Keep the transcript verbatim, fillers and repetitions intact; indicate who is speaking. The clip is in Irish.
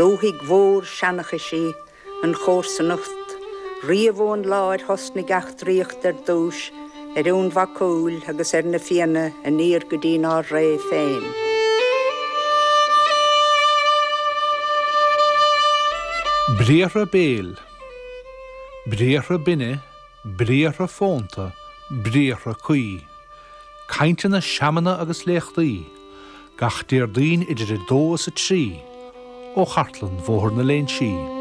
Speaker 1: Dóigh mhór seannacha sí an chórsanocht, riamhón láir hosna gach tríocht ar dúis, ar ún bhacúil agus ar na fianna a níor go dtín á ré féin.
Speaker 2: Bríothra béal, bríothra binne, bríothra fónta, bríothra cuí. Cainte na seamanna agus léachtaí, gach déir daoin idir i dó sa trí, ó chartlan mhór na léin sí.